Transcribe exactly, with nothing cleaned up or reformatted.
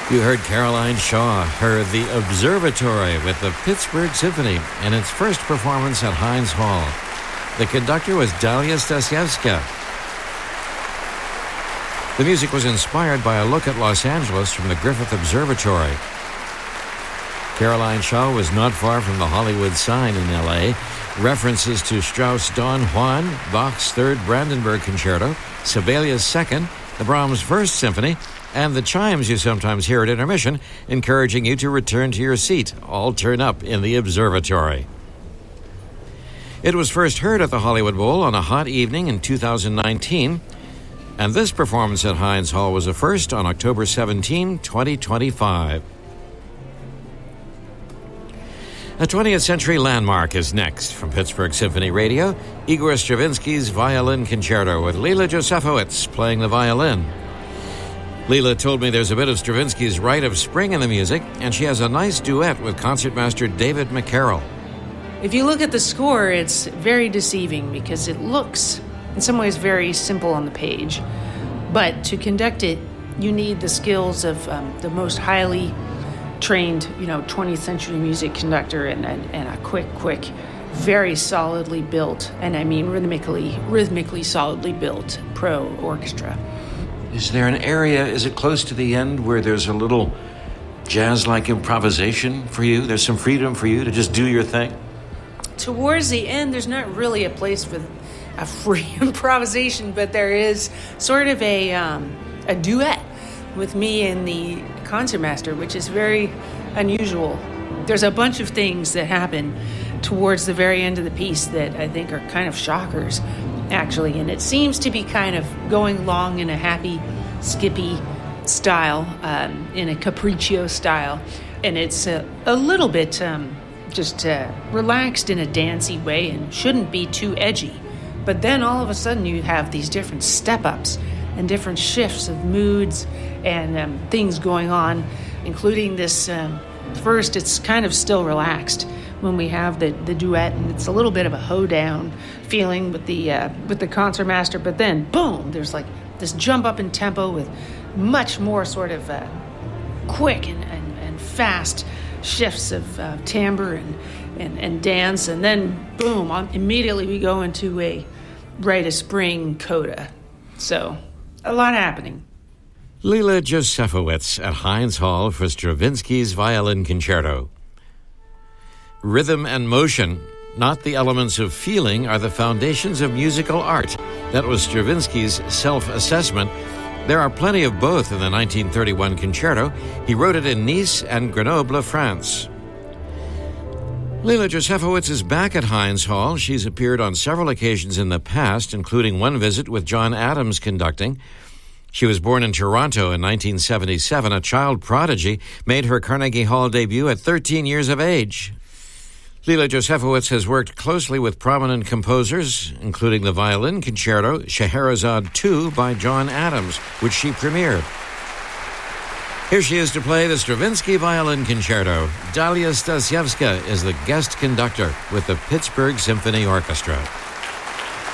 You heard Caroline Shaw, her The Observatory with the Pittsburgh Symphony in its first performance at Heinz Hall. The conductor was Dalia Stasiewska. The music was inspired by a look at Los Angeles from the Griffith Observatory. Caroline Shaw was not far from the Hollywood sign in L A. References to Strauss' Don Juan, Bach's Third Brandenburg Concerto, Sibelius' Second, the Brahms' First Symphony, and the chimes you sometimes hear at intermission, encouraging you to return to your seat, all turn up in the observatory. It was first heard at the Hollywood Bowl on a hot evening in two thousand nineteen, and this performance at Heinz Hall was a first on October seventeenth, twenty twenty-five. A twentieth century landmark is next. From Pittsburgh Symphony Radio, Igor Stravinsky's Violin Concerto with Lila Josefowicz playing the violin. Lila told me there's a bit of Stravinsky's Rite of Spring in the music, and she has a nice duet with concertmaster David McCarroll. If you look at the score, it's very deceiving because it looks, in some ways, very simple on the page. But to conduct it, you need the skills of um, the most highly trained, you know, twentieth century music conductor and, and, and a quick, quick, very solidly built, and I mean rhythmically, rhythmically solidly built pro orchestra. Is there an area, is it close to the end, where there's a little jazz-like improvisation for you? There's some freedom for you to just do your thing? Towards the end, there's not really a place for a free improvisation, but there is sort of a um, a duet with me and the concertmaster, which is very unusual. There's a bunch of things that happen towards the very end of the piece that I think are kind of shockers, actually, and it seems to be kind of going along in a happy, skippy style, um, in a capriccio style, and it's a, a little bit um, just uh, relaxed in a dancey way and shouldn't be too edgy. But then all of a sudden you have these different step-ups and different shifts of moods and um, things going on, including this, um, first it's kind of still relaxed when we have the, the duet, and it's a little bit of a hoedown feeling with the uh, with the concertmaster, but then, boom, there's like this jump up in tempo with much more sort of uh, quick and, and, and fast shifts of uh, timbre and, and, and dance, and then, boom, on, immediately we go into a Rite of Spring coda. So, a lot happening. Lila Josefowicz at Heinz Hall for Stravinsky's Violin Concerto. Rhythm and motion, not the elements of feeling, are the foundations of musical art. That was Stravinsky's self-assessment. There are plenty of both in the nineteen thirty-one concerto. He wrote it in Nice and Grenoble, France. Lila Josefowicz is back at Heinz Hall. She's appeared on several occasions in the past, including one visit with John Adams conducting. She was born in Toronto in nineteen seventy-seven. A child prodigy, made her Carnegie Hall debut at thirteen years of age. Lila Josefowicz has worked closely with prominent composers, including the Violin Concerto, Scheherazade two by John Adams, which she premiered. Here she is to play the Stravinsky Violin Concerto. Dalia Stasiewska is the guest conductor with the Pittsburgh Symphony Orchestra.